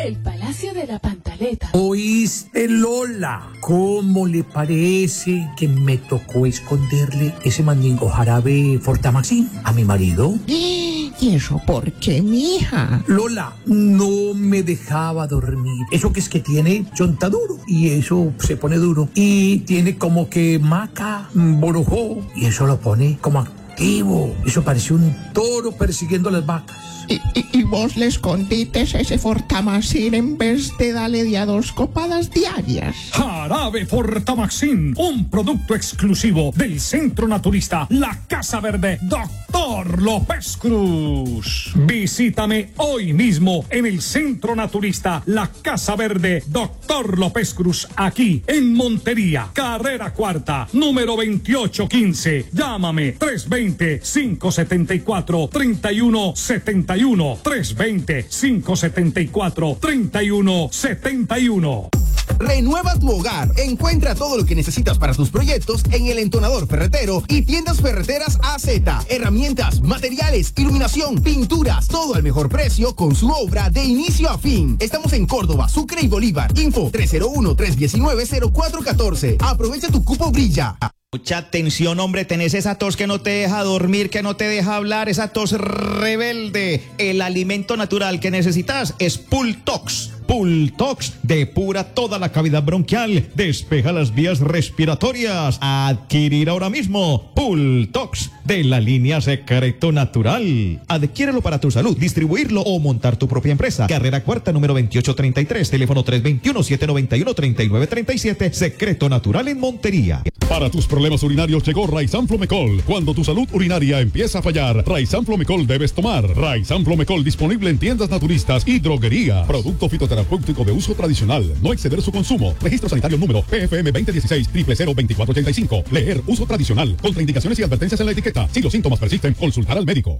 El Palacio de la Pantaleta. ¿Oíste, Lola? ¿Cómo le parece que me tocó esconderle ese mandingo jarabe Fortamaxin a mi marido? ¿Y eso por qué, mija? Lola, no me dejaba dormir. Eso que es que tiene chontaduro y eso se pone duro. Y tiene como que maca, borojó y eso lo pone como activo. Eso parece un toro persiguiendo a las vacas. ¿Y vos le escondites ese Fortamaxin en vez de darle de a 2 copadas diarias? Jarabe Fortamaxin, un producto exclusivo del Centro Naturista La Casa Verde, Dr. López Cruz. Visítame hoy mismo en el Centro Naturista La Casa Verde, Dr. López Cruz, aquí en Montería, carrera cuarta, número 2815. Llámame 320-574-3171. 320-574-3171. Renueva tu hogar. Encuentra todo lo que necesitas para tus proyectos en El Entonador Ferretero y Tiendas Ferreteras AZ. Herramientas, materiales, iluminación, pinturas, todo al mejor precio con su obra de inicio a fin. Estamos en Córdoba, Sucre y Bolívar. Info 301-319-0414. Aprovecha tu cupo Brilla. Mucha atención, hombre, tenés esa tos que no te deja dormir, que no te deja hablar, esa tos rebelde. El alimento natural que necesitas es Pultox. Pultox depura toda la cavidad bronquial, despeja las vías respiratorias. Adquirir ahora mismo Pultox de la línea Secreto Natural. Adquiérelo para tu salud, distribuirlo o montar tu propia empresa. Carrera cuarta, número 2833, teléfono 321-791-3937, Secreto Natural en Montería. Para tus problemas urinarios llegó Raizan Flomecol. Cuando tu salud urinaria empieza a fallar, Raizan Flomecol debes tomar. Raizan Flomecol disponible en tiendas naturistas y droguería. Producto fitoterapéutico de uso tradicional. No exceder su consumo. Registro sanitario número PFM 2016-002485. Leer uso tradicional. Contraindicaciones y advertencias en la etiqueta. Si los síntomas persisten, consultar al médico.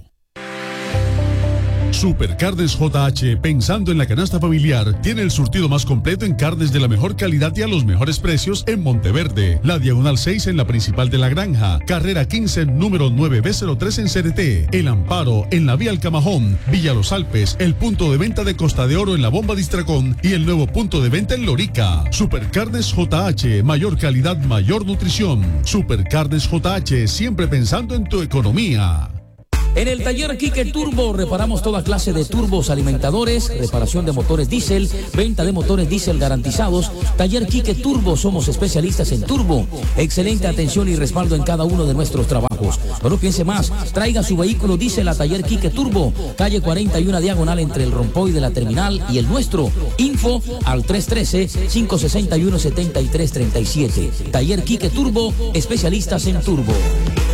Supercarnes JH, pensando en la canasta familiar, tiene el surtido más completo en carnes de la mejor calidad y a los mejores precios en Monteverde, la Diagonal 6 en la Principal de la Granja, Carrera 15, número 9B03 en CRT, El Amparo en la Vía Alcamajón, Villa Los Alpes, el punto de venta de Costa de Oro en la Bomba Distracón y el nuevo punto de venta en Lorica. Supercarnes JH, mayor calidad, mayor nutrición. Supercarnes JH, siempre pensando en tu economía. En el taller Quique Turbo reparamos toda clase de turbos alimentadores, reparación de motores diésel, venta de motores diésel garantizados. Taller Quique Turbo, somos especialistas en turbo. Excelente atención y respaldo en cada uno de nuestros trabajos. No lo piense más, traiga su vehículo diésel a Taller Quique Turbo, calle 41 diagonal entre el Rompoy de la Terminal y el nuestro. Info al 313-561-7337. Taller Quique Turbo, especialistas en turbo.